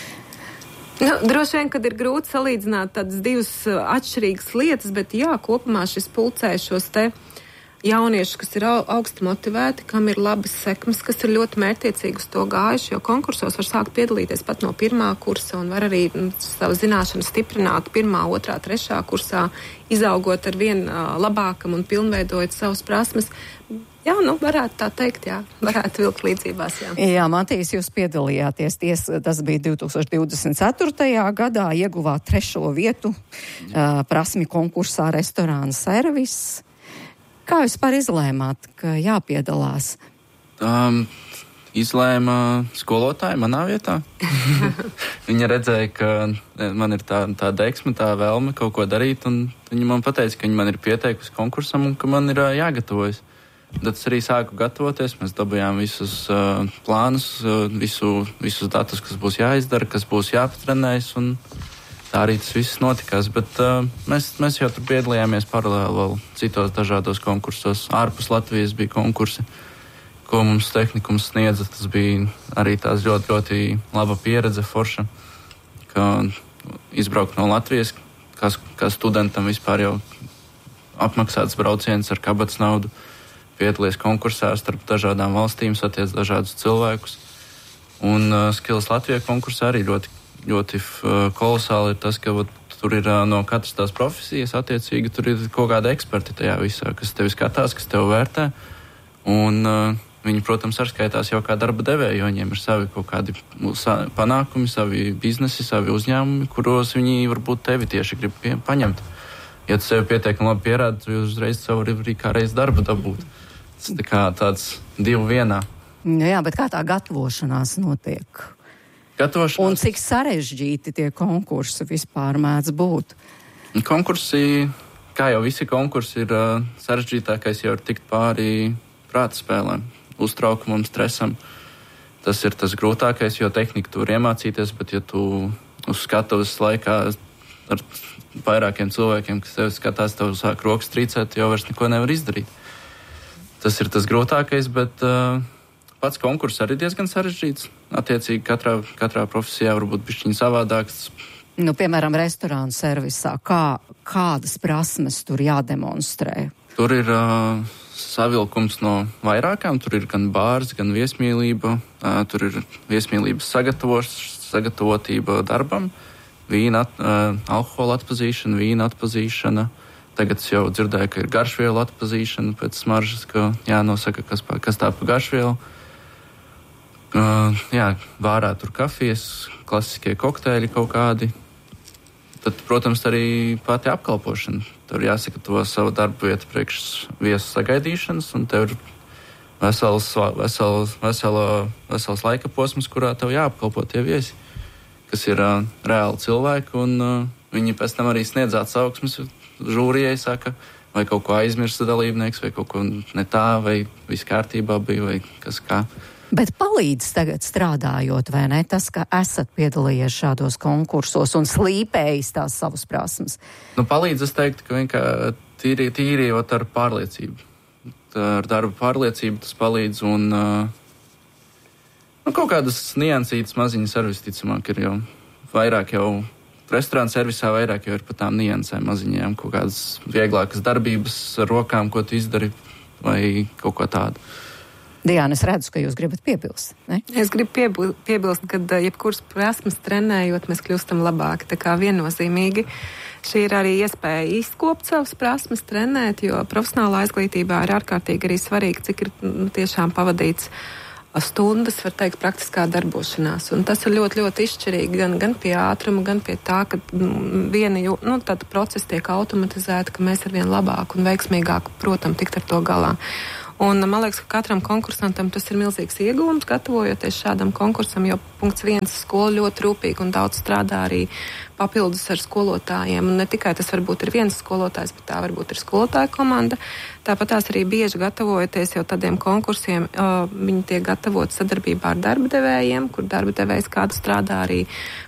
Nu, droši vien, kad ir grūti salīdzināt tādas divas atšķirīgas lietas, bet jā, kopumā šis pulcē šos te jaunieši, kas ir augsti motivēti, kam ir labas sekmes, kas ir ļoti mērķtiecīgi uz to gājuši, jo konkursos var sākt piedalīties pat no pirmā kursa un var arī nu, savu zināšanu stiprināt pirmā, otrā, trešā kursā, izaugot ar vien uh, labākam un pilnveidojot savas prasmes. Jā, nu, varētu tā teikt, jā, varētu vilkt līdzībās, jā. Jā, Matīs, jūs piedalījāties, ties, tas bija divtūkstoš divdesmit ceturtajā gadā, ieguvāt trešo vietu uh, prasmi konkursā restorāna servis. Kā jūs par izlēmāt, ka jāpiedalās? Um, izlēma skolotāja manā vietā. Viņa redzēja, ka man ir tā, tā deksme, tā vēlme kaut ko darīt, un viņa man pateica, ka viņa man ir pieteikusi konkursam un ka man ir uh, jāgatavojas. Tad es arī sāku gatavoties, mēs dabūjām visus uh, plānus, uh, visu, visus datus, kas būs jāizdara, kas būs jāpatrenējas, un tā arī tas viss notikās. Bet uh, mēs, mēs jau tur piedalījāmies paralēli vēl citos dažādos konkursos. Ārpus Latvijas bija konkursi, ko mums tehnikums sniedza. Tas bija arī tās ļoti, ļoti laba pieredze, forša, ka izbraukt no Latvijas, kā, kā studentam vispār jau apmaksāts brauciens ar kabatas naudu, piedalījies konkursā starp dažādām valstīm, satiec dažādus cilvēkus. Un uh, Skills Latvijā konkursā arī ļoti, ļoti uh, kolosāli ir tas, ka vat, tur ir uh, no katras tās profesijas attiecīgi, tur ir kaut kāda eksperti tajā visā, kas tevi skatās, kas tevi vērtē. Un uh, viņi, protams, arī skaitās jau kā darba devēji, jo viņiem ir savi kaut kādi panākumi, savi biznesi, savi uzņēmumi, kuros viņi varbūt tevi tieši grib pie, paņemt. Ja tu sevi pietiekami labi pierādi, tu uzreiz savu arī kā reiz darbu dabūt. Tas tā kā tāds divu vienā. Jā, bet kā tā gatavošanās notiek? Gatavošanās? Un cik sarežģīti tie konkursi vispār mēdz būt? Konkursi, kā jau visi konkursi, ir uh, sarežģītākais jau ir tikt pāri prāta spēlēm, uztraukumam, stresam. Tas ir tas grūtākais, jo tehniku tu var iemācīties, bet ja tu uz skatuves laikā ar vairākiem cilvēkiem, kas tevi skatās, tev sāk rokas trīcēt, jau vairs neko nevar izdarīt. Tas ir tas grūtākais, bet uh, pats konkurss arī diezgan sarežģīts. Attiecīgi katrā, katrā profesijā varbūt bišķiņ savādāks. Nu, piemēram, restorānu servisā, kā, kādas prasmes tur jādemonstrē? Tur ir uh, savilkums no vairākām. Tur ir gan bārs, gan viesmīlība. Uh, tur ir viesmīlības sagatavotība darbam. Vīna, uh, alkohola atpazīšana, vīna atpazīšana. Tagad es jau dzirdēju, ka ir garšvielu atpazīšana pēc smaržas, ka jānosaka, kas, pa, kas tā pa garšvielu. Uh, jā, vārā tur kafijas, klasiskie kokteļi kaut kādi. Tad, protams, arī pati apkalpošana. Tur jāsagatavo savu darbu vietu priekš viesu sagaidīšanas, un tev ir vesels, vesels, vesela, vesels laika posms, kurā tev jāapkalpo tie viesi, kas ir uh, reāli cilvēki, un uh, viņi pēc tam arī sniedz atsauksmes. Žūrijai saka, vai kaut ko aizmirsta dalībnieks, vai kaut ko ne tā, vai viss kārtībā bija, vai kas kā. Bet palīdz tagad strādājot, vai ne, tas, ka esat piedalījies šādos konkursos un slīpējis tās savas prasmes? Nu, palīdz, es teiktu, ka vienkārši tīri, tīri jau ar pārliecību. Tā ar darba pārliecību tas palīdz, un uh, nu, kaut kādas niansītas maziņas arī visticamāk ir jau vairāk jau. Restorāna servisā vairāk jau ir par tām niansēm maziņām, kaut kādas vieglākas darbības ar rokām, ko tu izdari vai kaut ko tādu. Diana, es redzu, ka jūs gribat piebilst, ne? Es gribu piebil, piebilst, ka jebkuras prasmes trenējot, mēs kļūstam labāki, tā kā viennozīmīgi. Šī ir arī iespēja izkopt savas prasmes, trenēt, jo profesionālā izglītībā ir ārkārtīgi arī svarīgi, cik ir nu, tiešām pavadīts stundas, var teikt, praktiskā darbošanās. Un tas ir ļoti, ļoti izšķirīgi gan, gan pie ātruma, gan pie tā, ka viena, nu, tāda procesa tiek automatizēta, ka mēs ar vien labāk un veiksmīgāk, protams, tikt ar to galā. Un man liekas, ka katram konkursantam tas ir milzīgs iegūms, gatavojoties šādam konkursam, jo punkts viens skola ļoti rūpīgi un daudz strādā arī papildus ar skolotājiem. Un ne tikai tas varbūt ir viens skolotājs, bet tā varbūt ir skolotāja komanda. Tāpat tās arī bieži gatavojoties jau tādiem konkursiem, uh, viņi tiek gatavot sadarbībā ar darba devējiem, kur darba devējs kādu strādā arī